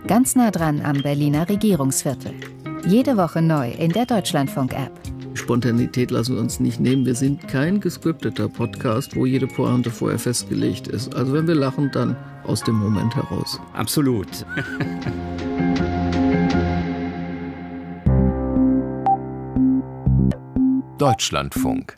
Ganz nah dran am Berliner Regierungsviertel. Jede Woche neu in der Deutschlandfunk-App. Spontanität lassen wir uns nicht nehmen. Wir sind kein gescripteter Podcast, wo jede Pointe vorher festgelegt ist. Also wenn wir lachen, dann aus dem Moment heraus. Absolut. Deutschlandfunk.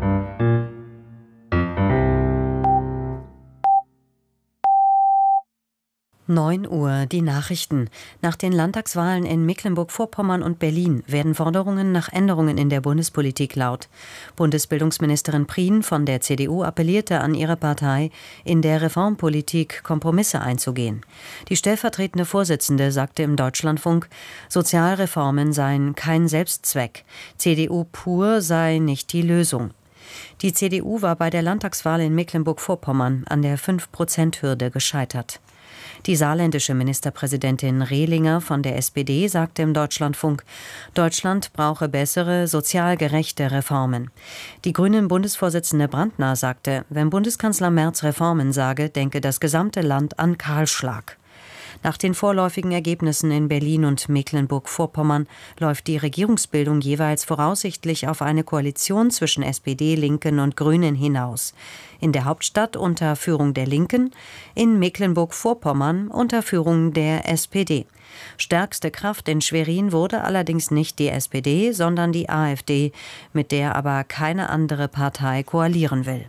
9 Uhr, die Nachrichten. Nach den Landtagswahlen in Mecklenburg-Vorpommern und Berlin werden Forderungen nach Änderungen in der Bundespolitik laut. Bundesbildungsministerin Prien von der CDU appellierte an ihre Partei, in der Reformpolitik Kompromisse einzugehen. Die stellvertretende Vorsitzende sagte im Deutschlandfunk, Sozialreformen seien kein Selbstzweck. CDU pur sei nicht die Lösung. Die CDU war bei der Landtagswahl in Mecklenburg-Vorpommern an der 5%-Hürde gescheitert. Die saarländische Ministerpräsidentin Rehlinger von der SPD sagte im Deutschlandfunk, Deutschland brauche bessere, sozial gerechte Reformen. Die Grünen-Bundesvorsitzende Brandner sagte, wenn Bundeskanzler Merz Reformen sage, denke das gesamte Land an Kahlschlag. Nach den vorläufigen Ergebnissen in Berlin und Mecklenburg-Vorpommern läuft die Regierungsbildung jeweils voraussichtlich auf eine Koalition zwischen SPD, Linken und Grünen hinaus. In der Hauptstadt unter Führung der Linken, in Mecklenburg-Vorpommern unter Führung der SPD. Stärkste Kraft in Schwerin wurde allerdings nicht die SPD, sondern die AfD, mit der aber keine andere Partei koalieren will.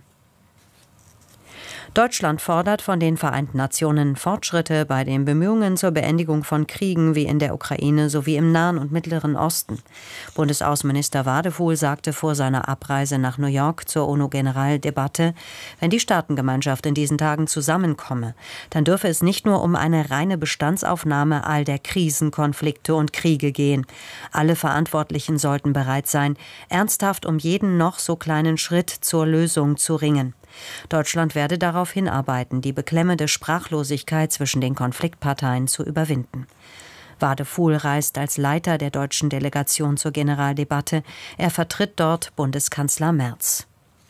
Deutschland fordert von den Vereinten Nationen Fortschritte bei den Bemühungen zur Beendigung von Kriegen wie in der Ukraine sowie im Nahen und Mittleren Osten. Bundesaußenminister Wadefuhl sagte vor seiner Abreise nach New York zur UNO-Generaldebatte, wenn die Staatengemeinschaft in diesen Tagen zusammenkomme, dann dürfe es nicht nur um eine reine Bestandsaufnahme all der Krisen, Konflikte und Kriege gehen. Alle Verantwortlichen sollten bereit sein, ernsthaft um jeden noch so kleinen Schritt zur Lösung zu ringen. Deutschland werde darauf hinarbeiten, die beklemmende Sprachlosigkeit zwischen den Konfliktparteien zu überwinden. Wadefuhl reist als Leiter der deutschen Delegation zur Generaldebatte. Er vertritt dort Bundeskanzler Merz.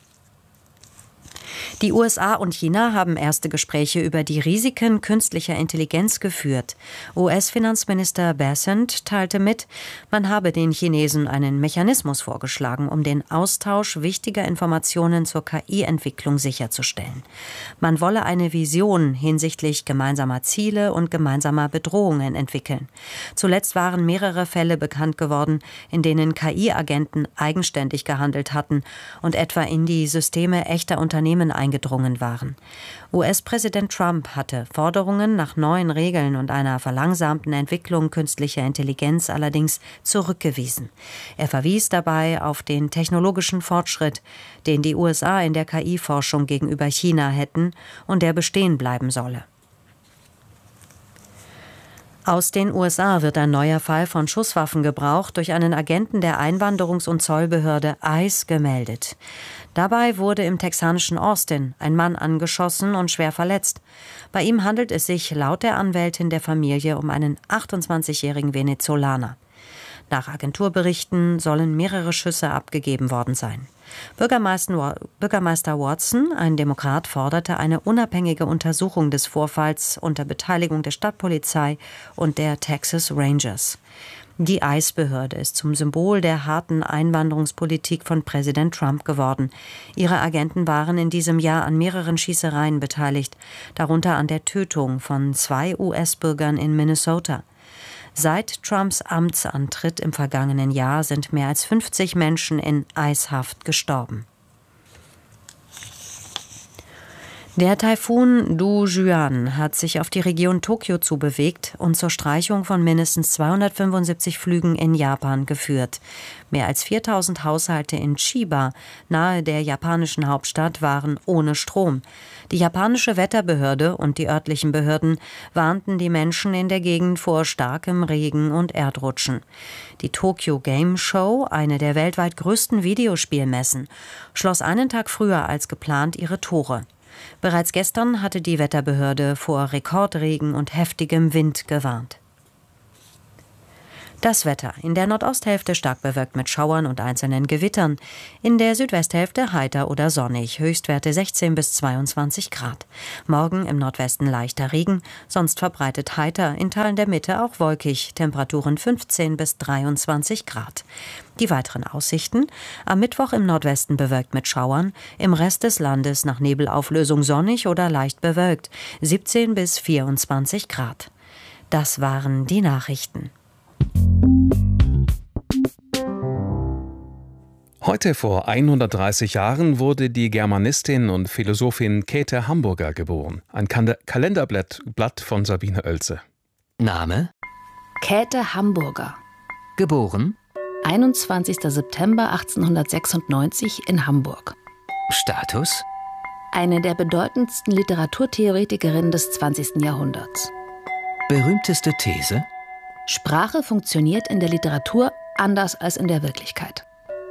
Die USA und China haben erste Gespräche über die Risiken künstlicher Intelligenz geführt. US-Finanzminister Bessent teilte mit, man habe den Chinesen einen Mechanismus vorgeschlagen, um den Austausch wichtiger Informationen zur KI-Entwicklung sicherzustellen. Man wolle eine Vision hinsichtlich gemeinsamer Ziele und gemeinsamer Bedrohungen entwickeln. Zuletzt waren mehrere Fälle bekannt geworden, in denen KI-Agenten eigenständig gehandelt hatten und etwa in die Systeme echter Unternehmen eingedrungen waren. US-Präsident Trump hatte Forderungen nach neuen Regeln und einer verlangsamten Entwicklung künstlicher Intelligenz allerdings zurückgewiesen. Er verwies dabei auf den technologischen Fortschritt, den die USA in der KI-Forschung gegenüber China hätten und der bestehen bleiben solle. Aus den USA wird ein neuer Fall von Schusswaffengebrauch durch einen Agenten der Einwanderungs- und Zollbehörde ICE gemeldet. Dabei wurde im texanischen Austin ein Mann angeschossen und schwer verletzt. Bei ihm handelt es sich laut der Anwältin der Familie um einen 28-jährigen Venezolaner. Nach Agenturberichten sollen mehrere Schüsse abgegeben worden sein. Bürgermeister Watson, ein Demokrat, forderte eine unabhängige Untersuchung des Vorfalls unter Beteiligung der Stadtpolizei und der Texas Rangers. Die ICE-Behörde ist zum Symbol der harten Einwanderungspolitik von Präsident Trump geworden. Ihre Agenten waren in diesem Jahr an mehreren Schießereien beteiligt, darunter an der Tötung von 2 US-Bürgern in Minnesota. Seit Trumps Amtsantritt im vergangenen Jahr sind mehr als 50 Menschen in ICE-Haft gestorben. Der Taifun Du-Juan hat sich auf die Region Tokio zubewegt und zur Streichung von mindestens 275 Flügen in Japan geführt. Mehr als 4000 Haushalte in Chiba, nahe der japanischen Hauptstadt, waren ohne Strom. Die japanische Wetterbehörde und die örtlichen Behörden warnten die Menschen in der Gegend vor starkem Regen und Erdrutschen. Die Tokyo Game Show, eine der weltweit größten Videospielmessen, schloss einen Tag früher als geplant ihre Tore. Bereits gestern hatte die Wetterbehörde vor Rekordregen und heftigem Wind gewarnt. Das Wetter: in der Nordosthälfte stark bewölkt mit Schauern und einzelnen Gewittern. In der Südwesthälfte heiter oder sonnig, Höchstwerte 16 bis 22 Grad. Morgen im Nordwesten leichter Regen, sonst verbreitet heiter, in Teilen der Mitte auch wolkig, Temperaturen 15 bis 23 Grad. Die weiteren Aussichten: am Mittwoch im Nordwesten bewölkt mit Schauern, im Rest des Landes nach Nebelauflösung sonnig oder leicht bewölkt, 17 bis 24 Grad. Das waren die Nachrichten. Heute vor 130 Jahren wurde die Germanistin und Philosophin Käthe Hamburger geboren. Ein Kalenderblatt von Sabine Oelze. Name? Käthe Hamburger. Geboren? 21. September 1896 in Hamburg. Status? Eine der bedeutendsten Literaturtheoretikerinnen des 20. Jahrhunderts. Berühmteste These? Sprache funktioniert in der Literatur anders als in der Wirklichkeit.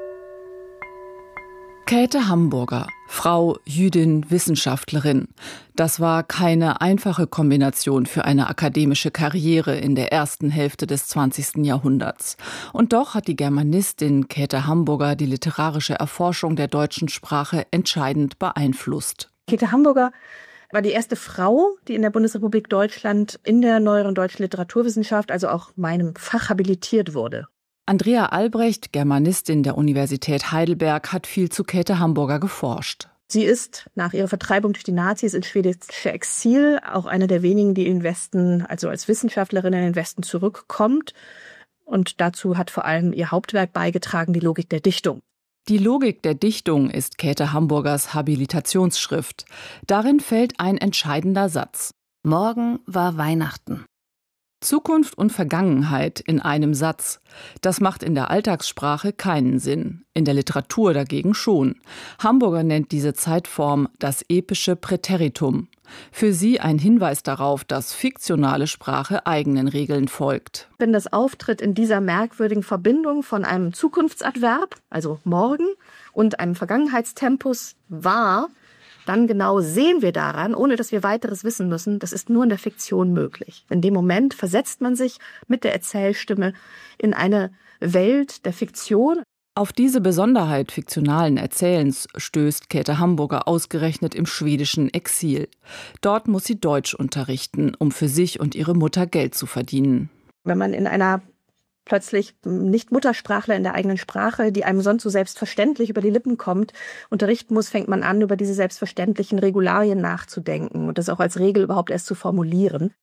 Käthe Hamburger, Frau, Jüdin, Wissenschaftlerin. Das war keine einfache Kombination für eine akademische Karriere in der ersten Hälfte des 20. Jahrhunderts. Und doch hat die Germanistin Käthe Hamburger die literarische Erforschung der deutschen Sprache entscheidend beeinflusst. Käthe Hamburger war die erste Frau, die in der Bundesrepublik Deutschland in der neueren deutschen Literaturwissenschaft, also auch meinem Fach, habilitiert wurde. Andrea Albrecht, Germanistin der Universität Heidelberg, hat viel zu Käthe Hamburger geforscht. Sie ist nach ihrer Vertreibung durch die Nazis ins schwedische Exil auch eine der wenigen, die in den Westen, also als Wissenschaftlerin in den Westen zurückkommt. Und dazu hat vor allem ihr Hauptwerk beigetragen, die Logik der Dichtung. Die Logik der Dichtung ist Käthe Hamburgers Habilitationsschrift. Darin fällt ein entscheidender Satz. Morgen war Weihnachten. Zukunft und Vergangenheit in einem Satz. Das macht in der Alltagssprache keinen Sinn, in der Literatur dagegen schon. Hamburger nennt diese Zeitform das epische Präteritum. Für sie ein Hinweis darauf, dass fiktionale Sprache eigenen Regeln folgt. Wenn das auftritt in dieser merkwürdigen Verbindung von einem Zukunftsadverb, also morgen, und einem Vergangenheitstempus war, dann genau sehen wir daran, ohne dass wir weiteres wissen müssen, das ist nur in der Fiktion möglich. In dem Moment versetzt man sich mit der Erzählstimme in eine Welt der Fiktion. Auf diese Besonderheit fiktionalen Erzählens stößt Käthe Hamburger ausgerechnet im schwedischen Exil. Dort muss sie Deutsch unterrichten, um für sich und ihre Mutter Geld zu verdienen. Wenn man in einer plötzlich Nicht-Muttersprachler in der eigenen Sprache, die einem sonst so selbstverständlich über die Lippen kommt, unterrichten muss, fängt man an, über diese selbstverständlichen Regularien nachzudenken und das auch als Regel überhaupt erst zu formulieren.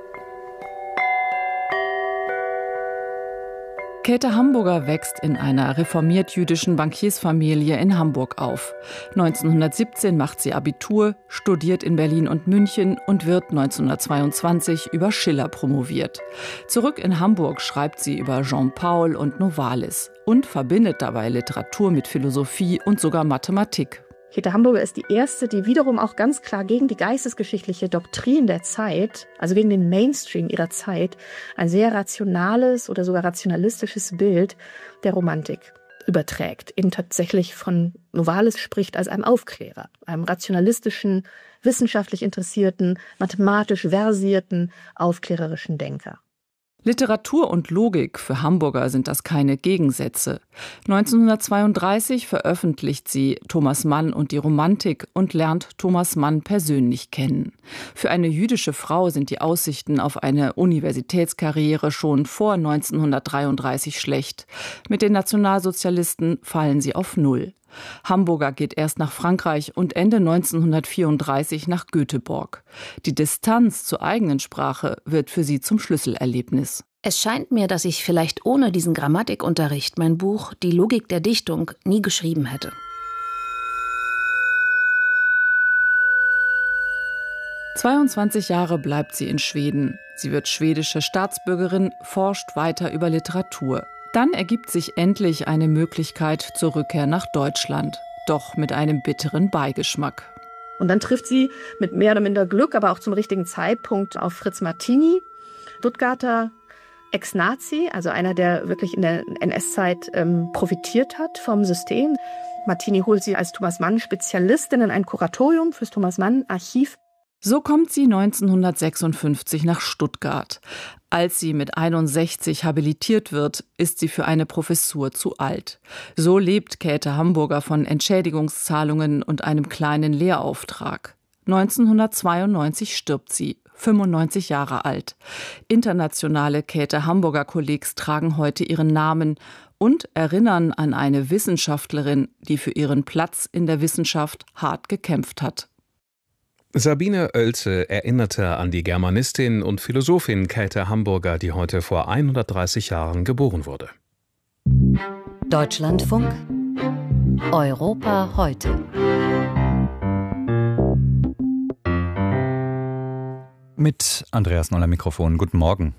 Käthe Hamburger wächst in einer reformiert-jüdischen Bankiersfamilie in Hamburg auf. 1917 macht sie Abitur, studiert in Berlin und München und wird 1922 über Schiller promoviert. Zurück in Hamburg schreibt sie über Jean Paul und Novalis und verbindet dabei Literatur mit Philosophie und sogar Mathematik. Käthe Hamburger ist die erste, die wiederum auch ganz klar gegen die geistesgeschichtliche Doktrin der Zeit, also gegen den Mainstream ihrer Zeit, ein sehr rationales oder sogar rationalistisches Bild der Romantik überträgt. Eben tatsächlich von Novalis spricht als einem Aufklärer, einem rationalistischen, wissenschaftlich interessierten, mathematisch versierten, aufklärerischen Denker. Literatur und Logik, für Hamburger sind das keine Gegensätze. 1932 veröffentlicht sie Thomas Mann und die Romantik und lernt Thomas Mann persönlich kennen. Für eine jüdische Frau sind die Aussichten auf eine Universitätskarriere schon vor 1933 schlecht. Mit den Nationalsozialisten fallen sie auf Null. Hamburger geht erst nach Frankreich und Ende 1934 nach Göteborg. Die Distanz zur eigenen Sprache wird für sie zum Schlüsselerlebnis. Es scheint mir, dass ich vielleicht ohne diesen Grammatikunterricht mein Buch Die Logik der Dichtung nie geschrieben hätte. – 22 Jahre bleibt sie in Schweden. Sie wird schwedische Staatsbürgerin, forscht weiter über Literatur. Dann ergibt sich endlich eine Möglichkeit zur Rückkehr nach Deutschland, doch mit einem bitteren Beigeschmack. Und dann trifft sie mit mehr oder minder Glück, aber auch zum richtigen Zeitpunkt auf Fritz Martini, Stuttgarter Ex-Nazi, also einer, der wirklich in der NS-Zeit profitiert hat vom System. Martini holt sie als Thomas Mann-Spezialistin in ein Kuratorium fürs Thomas Mann-Archiv. So kommt sie 1956 nach Stuttgart. Als sie mit 61 habilitiert wird, ist sie für eine Professur zu alt. So lebt Käthe Hamburger von Entschädigungszahlungen und einem kleinen Lehrauftrag. 1992 stirbt sie, 95 Jahre alt. Internationale Käthe Hamburger Kollegs tragen heute ihren Namen und erinnern an eine Wissenschaftlerin, die für ihren Platz in der Wissenschaft hart gekämpft hat. Sabine Oelze erinnerte an die Germanistin und Philosophin Käthe Hamburger, die heute vor 130 Jahren geboren wurde. Deutschlandfunk Europa heute. Mit Andreas Noll am Mikrofon. Guten Morgen.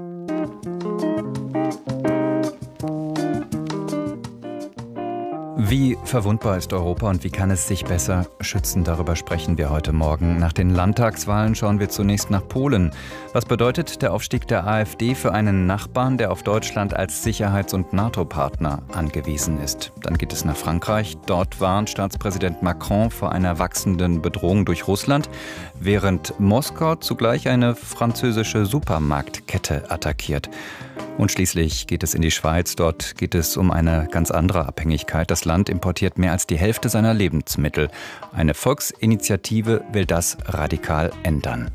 Wie verwundbar ist Europa und wie kann es sich besser schützen? Darüber sprechen wir heute Morgen. Nach den Landtagswahlen schauen wir zunächst nach Polen. Was bedeutet der Aufstieg der AfD für einen Nachbarn, der auf Deutschland als Sicherheits- und NATO-Partner angewiesen ist? Dann geht es nach Frankreich. Dort warnt Staatspräsident Macron vor einer wachsenden Bedrohung durch Russland, während Moskau zugleich eine französische Supermarktkette attackiert. Und schließlich geht es in die Schweiz. Dort geht es um eine ganz andere Abhängigkeit. Das Land importiert mehr als die Hälfte seiner Lebensmittel. Eine Volksinitiative will das radikal ändern.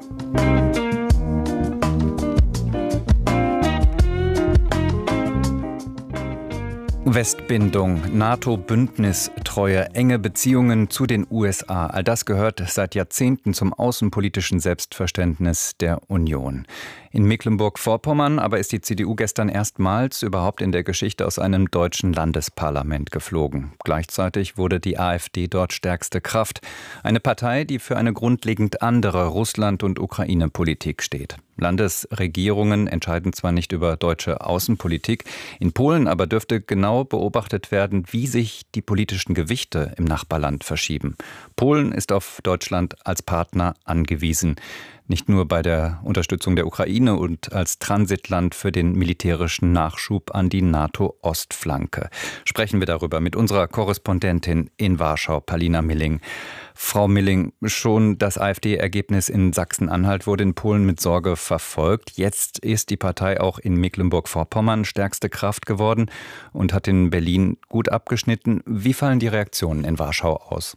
Westbindung, NATO-Bündnistreue, enge Beziehungen zu den USA. All das gehört seit Jahrzehnten zum außenpolitischen Selbstverständnis der Union. In Mecklenburg-Vorpommern aber ist die CDU gestern erstmals überhaupt in der Geschichte aus einem deutschen Landesparlament geflogen. Gleichzeitig wurde die AfD dort stärkste Kraft. Eine Partei, die für eine grundlegend andere Russland- und Ukraine-Politik steht. Landesregierungen entscheiden zwar nicht über deutsche Außenpolitik, in Polen aber dürfte genau beobachtet werden, wie sich die politischen Gewichte im Nachbarland verschieben. Polen ist auf Deutschland als Partner angewiesen. Nicht nur bei der Unterstützung der Ukraine und als Transitland für den militärischen Nachschub an die NATO-Ostflanke. Sprechen wir darüber mit unserer Korrespondentin in Warschau, Palina Milling. Frau Milling, schon das AfD-Ergebnis in Sachsen-Anhalt wurde in Polen mit Sorge verfolgt. Jetzt ist die Partei auch in Mecklenburg-Vorpommern stärkste Kraft geworden und hat in Berlin gut abgeschnitten. Wie fallen die Reaktionen in Warschau aus?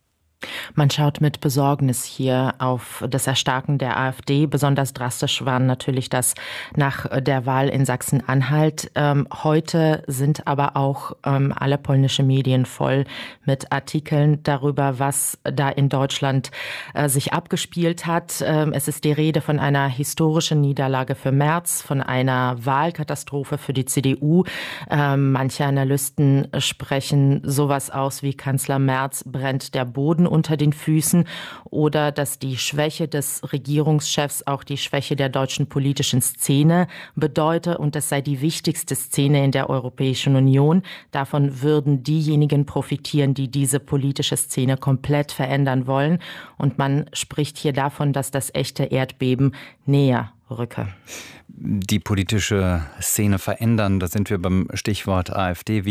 Man schaut mit Besorgnis hier auf das Erstarken der AfD. Besonders drastisch war natürlich das nach der Wahl in Sachsen-Anhalt. Heute sind aber auch alle polnische Medien voll mit Artikeln darüber, was da in Deutschland sich abgespielt hat. Es ist die Rede von einer historischen Niederlage für Merz, von einer Wahlkatastrophe für die CDU. Manche Analysten sprechen sowas aus wie Kanzler Merz brennt der Boden unter den Füßen oder dass die Schwäche des Regierungschefs auch die Schwäche der deutschen politischen Szene bedeute und das sei die wichtigste Szene in der Europäischen Union. Davon würden diejenigen profitieren, die diese politische Szene komplett verändern wollen. Und man spricht hier davon, dass das echte Erdbeben näher rücke. Die politische Szene verändern, da sind wir beim Stichwort AfD.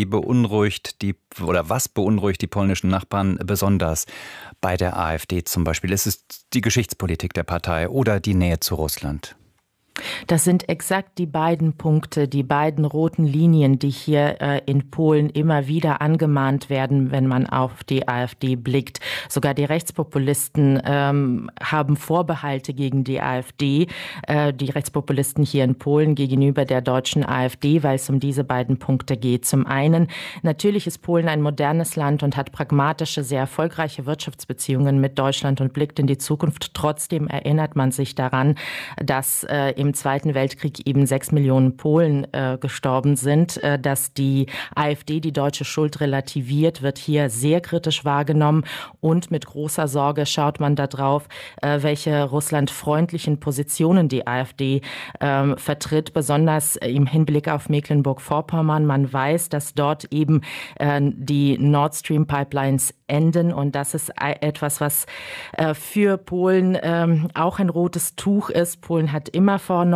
Was beunruhigt die polnischen Nachbarn besonders bei der AfD zum Beispiel? Ist es die Geschichtspolitik der Partei oder die Nähe zu Russland? Das sind exakt die beiden Punkte, die beiden roten Linien, die hier in Polen immer wieder angemahnt werden, wenn man auf die AfD blickt. Sogar die Rechtspopulisten haben Vorbehalte gegen die AfD, die Rechtspopulisten hier in Polen gegenüber der deutschen AfD, weil es um diese beiden Punkte geht. Zum einen, natürlich ist Polen ein modernes Land und hat pragmatische, sehr erfolgreiche Wirtschaftsbeziehungen mit Deutschland und blickt in die Zukunft. Trotzdem erinnert man sich daran, dass im Zweiten Weltkrieg eben 6 Millionen Polen gestorben sind. Dass die AfD die deutsche Schuld relativiert, wird hier sehr kritisch wahrgenommen. Und mit großer Sorge schaut man darauf, welche russlandfreundlichen Positionen die AfD vertritt, besonders im Hinblick auf Mecklenburg-Vorpommern. Man weiß, dass dort eben die Nord Stream Pipelines enden und das ist etwas, was für Polen auch ein rotes Tuch ist. Polen hat immer vor Nord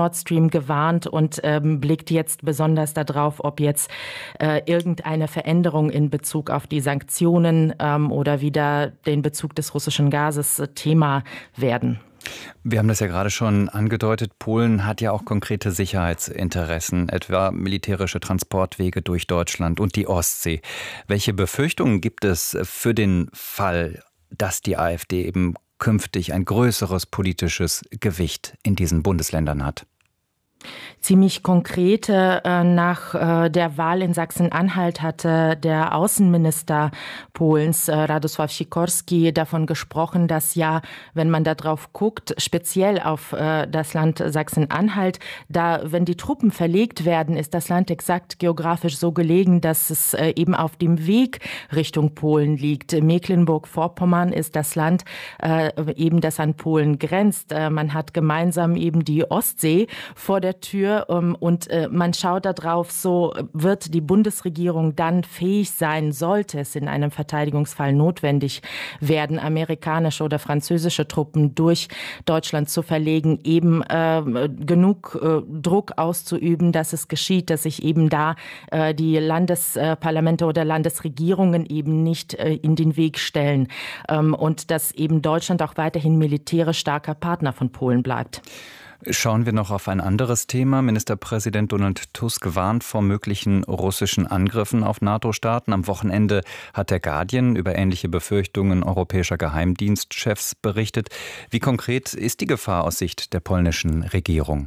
Nord Stream gewarnt und blickt jetzt besonders darauf, ob jetzt irgendeine Veränderung in Bezug auf die Sanktionen oder wieder den Bezug des russischen Gases Thema werden. Wir haben das ja gerade schon angedeutet. Polen hat ja auch konkrete Sicherheitsinteressen, etwa militärische Transportwege durch Deutschland und die Ostsee. Welche Befürchtungen gibt es für den Fall, dass die AfD eben künftig ein größeres politisches Gewicht in diesen Bundesländern hat? Ziemlich konkret nach der Wahl in Sachsen-Anhalt hatte der Außenminister Polens, Radosław Sikorski, davon gesprochen, dass ja, wenn man da drauf guckt, speziell auf das Land Sachsen-Anhalt, da, wenn die Truppen verlegt werden, ist das Land exakt geografisch so gelegen, dass es eben auf dem Weg Richtung Polen liegt. Mecklenburg-Vorpommern ist das Land eben, das an Polen grenzt. Man hat gemeinsam eben die Ostsee vor der Tür und man schaut da drauf, so wird die Bundesregierung dann fähig sein, sollte es in einem Verteidigungsfall notwendig werden, amerikanische oder französische Truppen durch Deutschland zu verlegen, eben genug Druck auszuüben, dass es geschieht, dass sich eben da die Landesparlamente oder Landesregierungen eben nicht in den Weg stellen und dass eben Deutschland auch weiterhin militärisch starker Partner von Polen bleibt. Schauen wir noch auf ein anderes Thema. Ministerpräsident Donald Tusk warnt vor möglichen russischen Angriffen auf NATO-Staaten. Am Wochenende hat der Guardian über ähnliche Befürchtungen europäischer Geheimdienstchefs berichtet. Wie konkret ist die Gefahr aus Sicht der polnischen Regierung?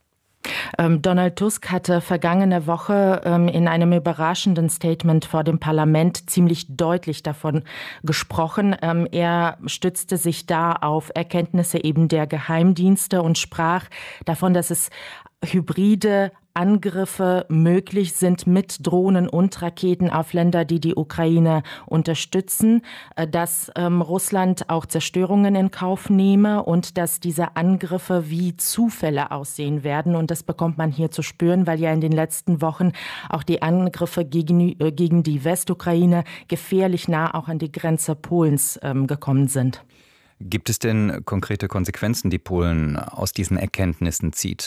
Donald Tusk hatte vergangene Woche in einem überraschenden Statement vor dem Parlament ziemlich deutlich davon gesprochen. Er stützte sich da auf Erkenntnisse eben der Geheimdienste und sprach davon, dass es hybride Angriffe möglich sind mit Drohnen und Raketen auf Länder, die die Ukraine unterstützen, dass Russland auch Zerstörungen in Kauf nehme und dass diese Angriffe wie Zufälle aussehen werden. Und das bekommt man hier zu spüren, weil ja in den letzten Wochen auch die Angriffe gegen die Westukraine gefährlich nah auch an die Grenze Polens gekommen sind. Gibt es denn konkrete Konsequenzen, die Polen aus diesen Erkenntnissen zieht?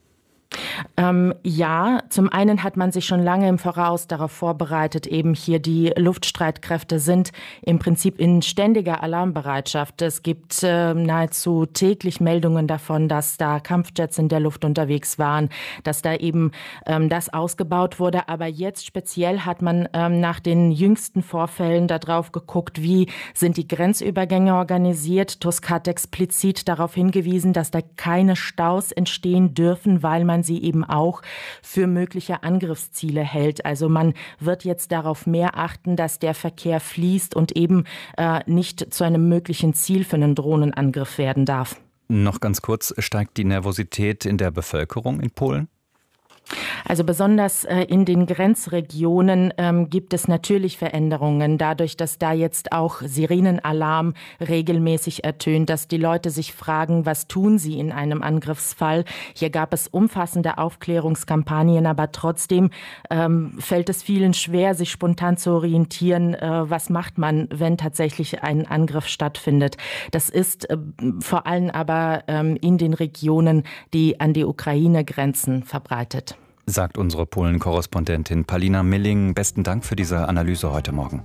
Ja, zum einen hat man sich schon lange im Voraus darauf vorbereitet, eben hier die Luftstreitkräfte sind im Prinzip in ständiger Alarmbereitschaft. Es gibt nahezu täglich Meldungen davon, dass da Kampfjets in der Luft unterwegs waren, dass da eben das ausgebaut wurde. Aber jetzt speziell hat man nach den jüngsten Vorfällen darauf geguckt, wie sind die Grenzübergänge organisiert. Tusk hat explizit darauf hingewiesen, dass da keine Staus entstehen dürfen, weil man sie eben auch für mögliche Angriffsziele hält. Also man wird jetzt darauf mehr achten, dass der Verkehr fließt und eben nicht zu einem möglichen Ziel für einen Drohnenangriff werden darf. Noch ganz kurz, steigt die Nervosität in der Bevölkerung in Polen? Also besonders in den Grenzregionen gibt es natürlich Veränderungen, dadurch, dass da jetzt auch Sirenenalarm regelmäßig ertönt, dass die Leute sich fragen, was tun sie in einem Angriffsfall. Hier gab es umfassende Aufklärungskampagnen, aber trotzdem fällt es vielen schwer, sich spontan zu orientieren, was macht man, wenn tatsächlich ein Angriff stattfindet. Das ist vor allem aber in den Regionen, die an die Ukraine grenzen, verbreitet. Sagt unsere Polen-Korrespondentin Palina Milling. Besten Dank für diese Analyse heute Morgen.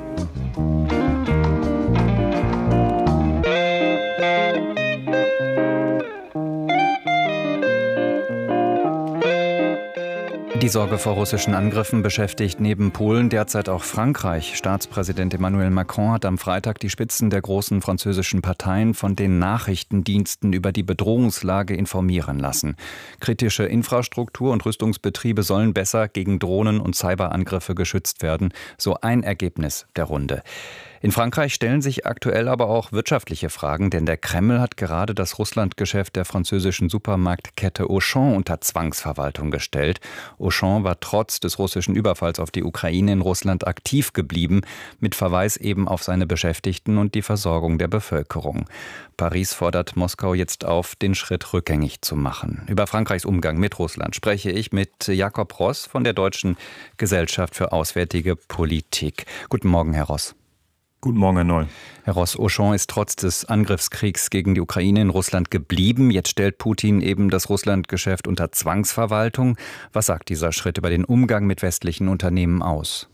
Die Sorge vor russischen Angriffen beschäftigt neben Polen derzeit auch Frankreich. Staatspräsident Emmanuel Macron hat am Freitag die Spitzen der großen französischen Parteien von den Nachrichtendiensten über die Bedrohungslage informieren lassen. Kritische Infrastruktur und Rüstungsbetriebe sollen besser gegen Drohnen- und Cyberangriffe geschützt werden, so ein Ergebnis der Runde. In Frankreich stellen sich aktuell aber auch wirtschaftliche Fragen, denn der Kreml hat gerade das Russlandgeschäft der französischen Supermarktkette Auchan unter Zwangsverwaltung gestellt. Auchan war trotz des russischen Überfalls auf die Ukraine in Russland aktiv geblieben, mit Verweis eben auf seine Beschäftigten und die Versorgung der Bevölkerung. Paris fordert Moskau jetzt auf, den Schritt rückgängig zu machen. Über Frankreichs Umgang mit Russland spreche ich mit Jakob Ross von der Deutschen Gesellschaft für Auswärtige Politik. Guten Morgen, Herr Ross. Guten Morgen, Herr Noll. Herr Ross, Auchan ist trotz des Angriffskriegs gegen die Ukraine in Russland geblieben. Jetzt stellt Putin eben das Russlandgeschäft unter Zwangsverwaltung. Was sagt dieser Schritt über den Umgang mit westlichen Unternehmen aus?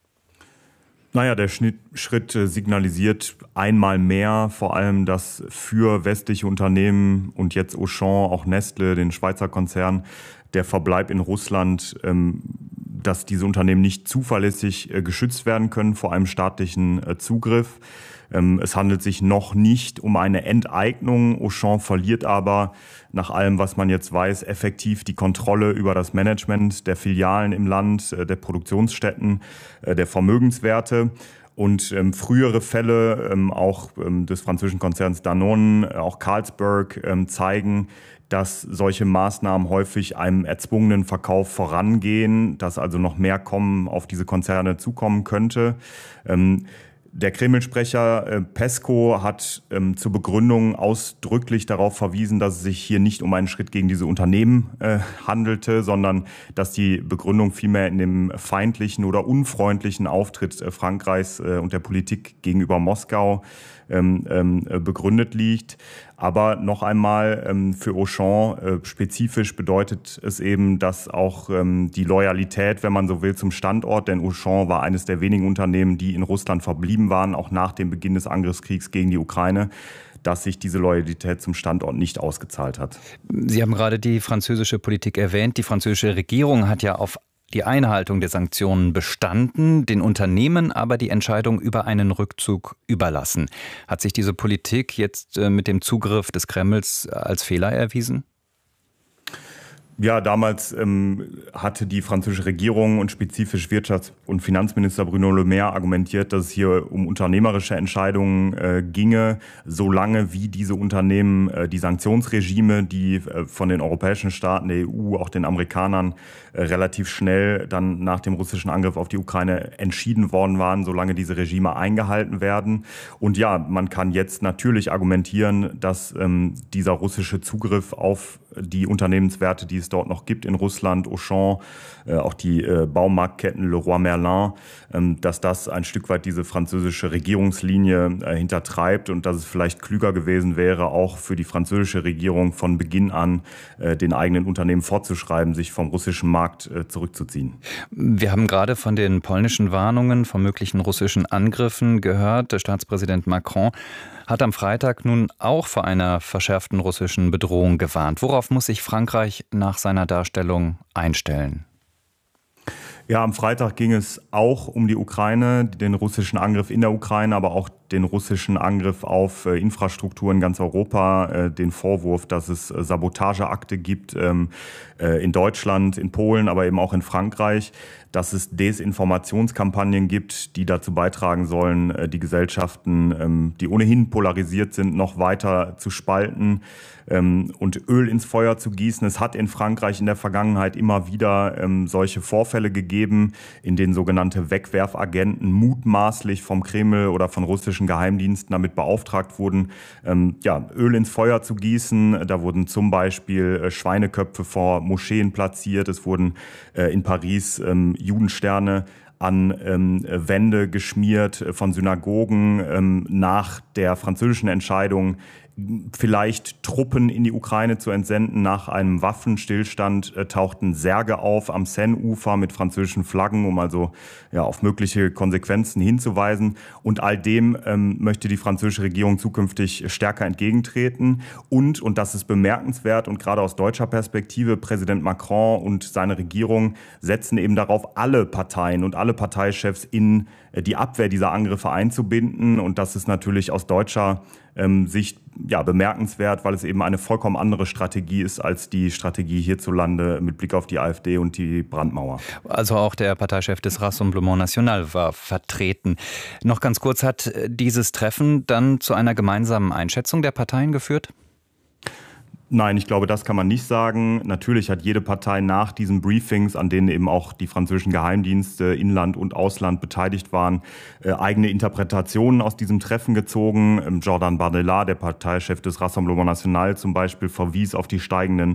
Naja, der Schritt signalisiert einmal mehr vor allem, dass für westliche Unternehmen und jetzt Auchan, auch Nestle, den Schweizer Konzern, der Verbleib in Russland, dass diese Unternehmen nicht zuverlässig geschützt werden können vor einem staatlichen Zugriff. Es handelt sich noch nicht um eine Enteignung. Auchan verliert aber nach allem, was man jetzt weiß, effektiv die Kontrolle über das Management der Filialen im Land, der Produktionsstätten, der Vermögenswerte. Und frühere Fälle, auch des französischen Konzerns Danone, auch Carlsberg, zeigen, dass solche Maßnahmen häufig einem erzwungenen Verkauf vorangehen, dass also noch mehr auf diese Konzerne zukommen könnte. Der Kreml-Sprecher Pesko hat zur Begründung ausdrücklich darauf verwiesen, dass es sich hier nicht um einen Schritt gegen diese Unternehmen handelte, sondern dass die Begründung vielmehr in dem feindlichen oder unfreundlichen Auftritt Frankreichs und der Politik gegenüber Moskau begründet liegt. Aber noch einmal, für Auchan spezifisch bedeutet es eben, dass auch die Loyalität, wenn man so will, zum Standort, denn Auchan war eines der wenigen Unternehmen, die in Russland verblieben waren, auch nach dem Beginn des Angriffskriegs gegen die Ukraine, dass sich diese Loyalität zum Standort nicht ausgezahlt hat. Sie haben gerade die französische Politik erwähnt. Die französische Regierung hat ja auf die Einhaltung der Sanktionen bestanden, den Unternehmen aber die Entscheidung über einen Rückzug überlassen. Hat sich diese Politik jetzt mit dem Zugriff des Kremls als Fehler erwiesen? Ja, damals hatte die französische Regierung und spezifisch Wirtschafts- und Finanzminister Bruno Le Maire argumentiert, dass es hier um unternehmerische Entscheidungen ginge, solange wie diese Unternehmen die Sanktionsregime, die von den europäischen Staaten, der EU, auch den Amerikanern relativ schnell dann nach dem russischen Angriff auf die Ukraine entschieden worden waren, solange diese Regime eingehalten werden. Und ja, man kann jetzt natürlich argumentieren, dass dieser russische Zugriff auf die Unternehmenswerte, die es dort noch gibt in Russland, Auchan, auch die Baumarktketten Leroy Merlin, dass das ein Stück weit diese französische Regierungslinie hintertreibt und dass es vielleicht klüger gewesen wäre, auch für die französische Regierung von Beginn an den eigenen Unternehmen vorzuschreiben, sich vom russischen Markt zurückzuziehen. Wir haben gerade von den polnischen Warnungen vor möglichen russischen Angriffen gehört. Der Staatspräsident Macron hat am Freitag nun auch vor einer verschärften russischen Bedrohung gewarnt. Worauf muss sich Frankreich nach seiner Darstellung einstellen? Ja, am Freitag ging es auch um die Ukraine, den russischen Angriff in der Ukraine, aber auch den russischen Angriff auf Infrastruktur in ganz Europa, den Vorwurf, dass es Sabotageakte gibt in Deutschland, in Polen, aber eben auch in Frankreich, dass es Desinformationskampagnen gibt, die dazu beitragen sollen, die Gesellschaften, die ohnehin polarisiert sind, noch weiter zu spalten und Öl ins Feuer zu gießen. Es hat in Frankreich in der Vergangenheit immer wieder solche Vorfälle gegeben, in denen sogenannte Wegwerfagenten mutmaßlich vom Kreml oder von russischen Geheimdiensten damit beauftragt wurden, Öl ins Feuer zu gießen. Da wurden zum Beispiel Schweineköpfe vor Moscheen platziert. Es wurden in Paris Judensterne an Wände geschmiert von Synagogen nach der französischen Entscheidung, vielleicht Truppen in die Ukraine zu entsenden. Nach einem Waffenstillstand tauchten Särge auf am Seine-Ufer mit französischen Flaggen, um also auf mögliche Konsequenzen hinzuweisen. Und all dem möchte die französische Regierung zukünftig stärker entgegentreten. Und das ist bemerkenswert und gerade aus deutscher Perspektive, Präsident Macron und seine Regierung setzen eben darauf, alle Parteien und alle Parteichefs in die Abwehr dieser Angriffe einzubinden. Und das ist natürlich aus deutscher Sicht bemerkenswert, weil es eben eine vollkommen andere Strategie ist als die Strategie hierzulande mit Blick auf die AfD und die Brandmauer. Also auch der Parteichef des Rassemblement National war vertreten. Noch ganz kurz, hat dieses Treffen dann zu einer gemeinsamen Einschätzung der Parteien geführt? Nein, ich glaube, das kann man nicht sagen. Natürlich hat jede Partei nach diesen Briefings, an denen eben auch die französischen Geheimdienste, Inland und Ausland beteiligt waren, eigene Interpretationen aus diesem Treffen gezogen. Jordan Bardella, der Parteichef des Rassemblement National zum Beispiel, verwies auf die steigenden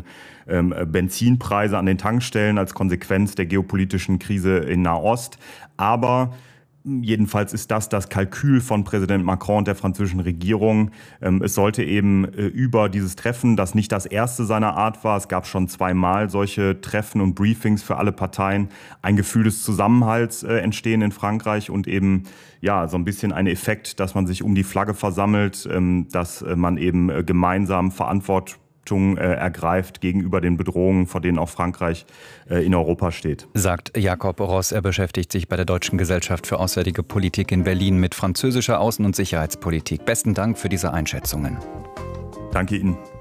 Benzinpreise an den Tankstellen als Konsequenz der geopolitischen Krise in Nahost. Aber Jedenfalls ist das Kalkül von Präsident Macron und der französischen Regierung. Es sollte eben über dieses Treffen, das nicht das erste seiner Art war, es gab schon 2-mal solche Treffen und Briefings für alle Parteien, ein Gefühl des Zusammenhalts entstehen in Frankreich und eben so ein bisschen ein Effekt, dass man sich um die Flagge versammelt, dass man eben gemeinsam Verantwortung ergreift gegenüber den Bedrohungen, vor denen auch Frankreich in Europa steht. Sagt Jakob Ross. Er beschäftigt sich bei der Deutschen Gesellschaft für Auswärtige Politik in Berlin mit französischer Außen- und Sicherheitspolitik. Besten Dank für diese Einschätzungen. Danke Ihnen.